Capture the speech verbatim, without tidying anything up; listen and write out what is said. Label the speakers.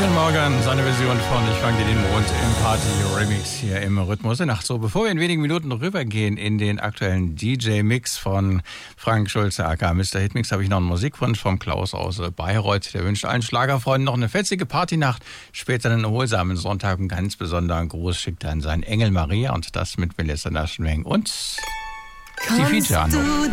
Speaker 1: Guten Morgen, seine Version von Ich fange dir den Mond im Party-Remix hier im Rhythmus der Nacht. So, bevor wir in wenigen Minuten rübergehen in den aktuellen D J-Mix von Frank Schulze, aka Mister Hitmix, habe ich noch einen Musikwunsch vom Klaus aus Bayreuth. Der wünscht allen Schlagerfreunden noch eine fetzige Partynacht, später einen erholsamen Sonntag. Einen ganz besonderen Gruß schickt er an seinen Engel Maria und das mit Melissa Naschenweng und Stevie Giano.